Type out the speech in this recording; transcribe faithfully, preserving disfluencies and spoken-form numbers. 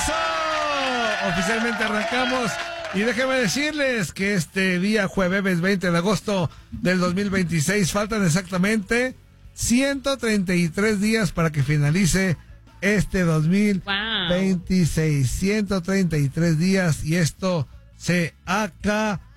Eso. Oficialmente arrancamos. Y déjenme decirles que este día jueves veinte de agosto del dos mil veintiséis faltan exactamente ciento treinta y tres días para que finalice este dos mil veintiséis. Wow. ciento treinta y tres días y esto se acabó.